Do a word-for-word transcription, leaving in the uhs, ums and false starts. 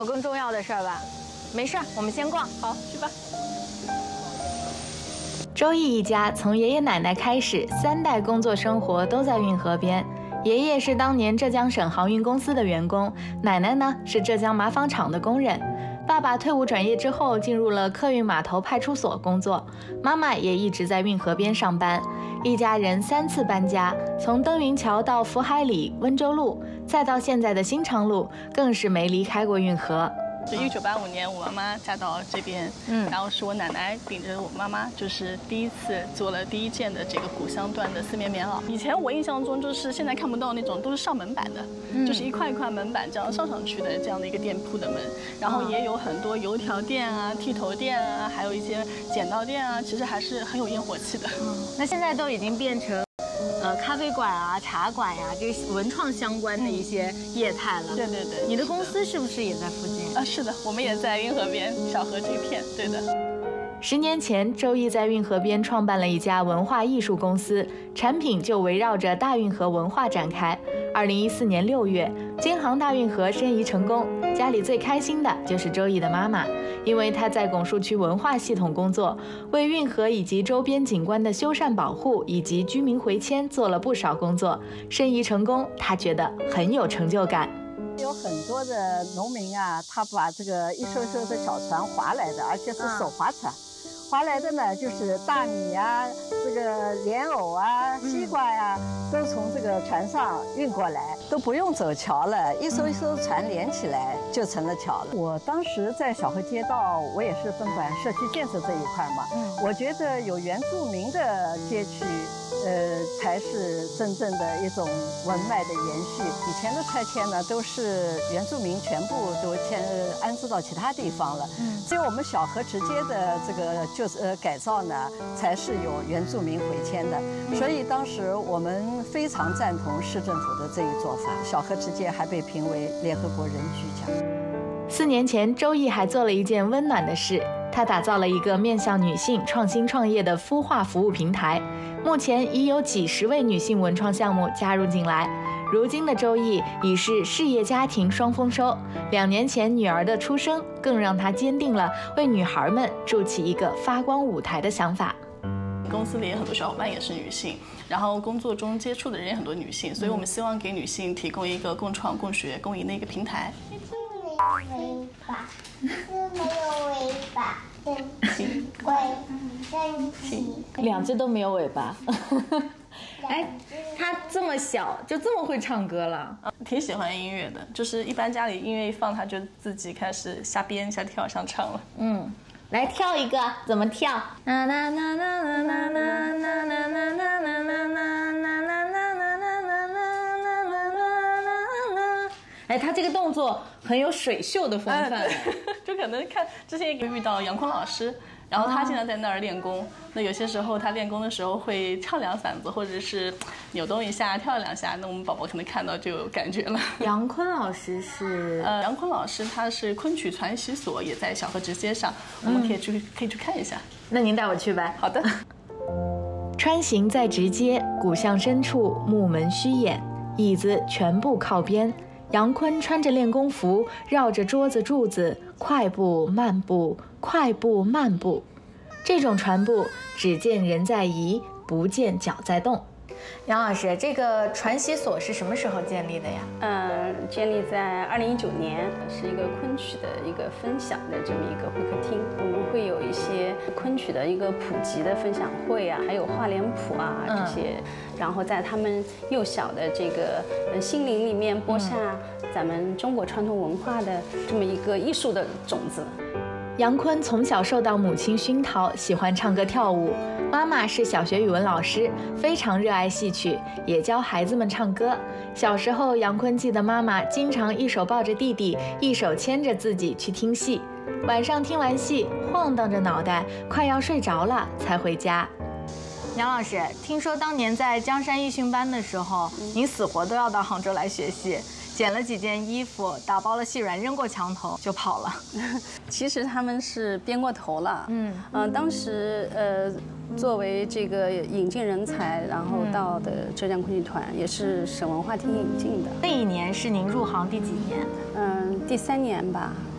有更重要的事儿吧？没事儿，我们先逛。 好，去吧。 周毅一家从爷爷奶奶开始，三代工作生活都在运河边。爷爷是当年浙江省航运公司的员工，奶奶呢是浙江麻纺厂的工人。爸爸退伍转业之后，进入了客运码头派出所工作，妈妈也一直在运河边上班。一家人三次搬家，从登云桥到福海里、温州路，再到现在的新昌路，更是没离开过运河。 是一九八五年，我妈妈嫁到这边，嗯，然后是我奶奶领着我妈妈，就是第一次做了第一件的这个古香缎的丝棉棉袄。以前我印象中就是现在看不到那种都是上门板的，嗯、就是一块一块门板这样上上去的这样的一个店铺的门，然后也有很多油条店啊、剃头店啊，还有一些剪刀店啊，其实还是很有烟火气的。 嗯，那现在都已经变成。呃，咖啡馆啊、茶馆呀、啊，这个文创相关的一些业态了。 对对对， 你的公司是不是也在附近？ 啊，是的，我们也在运河边小河这一片。对的。 十年前，周毅在运河边创办了一家文化艺术公司，产品就围绕着大运河文化展开。二零一四年六月，京杭大运河申遗成功，家里最开心的就是周毅的妈妈，因为她在拱墅区文化系统工作，为运河以及周边景观的修缮保护以及居民回迁做了不少工作。申遗成功，她觉得很有成就感。 有很多的农民啊，他把这个一艘艘的小船划来的，而且是手划船。划来的呢，就是大米啊，这个莲藕啊、西瓜呀、啊，都从这个船上运过来，都不用走桥了，一艘一艘船连起来就成了桥了。我当时在小河街道，我也是分管社区建设这一块嘛，嗯，我觉得有原住民的街区，呃，才是真正的一种文脉的延续。以前的拆迁呢，都是原住民全部都迁安置到其他地方了，嗯，所以我们小河直街的这个。就是呃改造呢，才是有原住民回迁的，所以当时我们非常赞同市政府的这一做法。小河直街还被评为联合国人居奖。 四年前，周毅还做了一件温暖的事，他打造了一个面向女性创新创业的孵化服务平台，目前已有几十位女性文创项目加入进来。如今的周毅已是事业家庭双丰收，两年前女儿的出生更让他坚定了为女孩们筑起一个发光舞台的想法。 公司里有很多小伙伴也是女性，然后工作中接触的人也很多女性，所以我们希望给女性提供一个共创、共学、共赢的一个平台。 尾巴，是没有尾巴，真奇怪，真奇怪， 两只都没有尾巴。哎，他这么小就这么会唱歌了？ 啊，挺喜欢音乐的，就是一般家里音乐一放，他就自己开始瞎编、瞎跳、瞎唱了。 嗯，来跳一个，怎么跳？啦啦啦啦啦啦啦啦啦啦啦啦啦啦啦啦啦啦。哎，他这个动作很有水袖的风范， 就可能看之前也遇到杨坤老师。然后他现在在那儿练功，那有些时候他练功的时候会唱两嗓子，或者是扭动一下、跳两下，那我们宝宝可能看到就有感觉了。 杨坤老师是呃，杨坤老师他是昆曲传习所，也在小河直街上，我们可以去、嗯、可以去看一下。 那您带我去呗。 好的。 穿行在直街，古巷深处木门虚掩，椅子全部靠边。杨坤穿着练功服，绕着桌子柱子快步慢步，快步慢步。这种传步，只见人在移，不见脚在动。 杨老师，这个传习所是什么时候建立的呀？ 呃，建立在二零一九年，是一个昆曲的一个分享的这么一个会客厅。我们会有一些昆曲的一个普及的分享会啊，还有画脸谱啊这些，嗯、然后在他们幼小的这个呃心灵里面播下咱们中国传统文化的这么一个艺术的种子。 杨坤从小受到母亲熏陶，喜欢唱歌跳舞。妈妈是小学语文老师，非常热爱戏曲，也教孩子们唱歌。小时候，杨坤记得妈妈经常一手抱着弟弟，一手牵着自己去听戏。晚上听完戏，晃荡着脑袋，快要睡着了才回家。 杨老师，听说当年在江山艺训班的时候，您死活都要到杭州来学戏。捡了几件衣服，打包了细软，扔过墙头就跑了。 其实他们是编过头了。嗯嗯、呃，当时呃，作为这个引进人才，然后到的浙江昆剧团，也是省文化厅引进的。 那一年是您入行第几年？ 嗯、呃，第三年吧。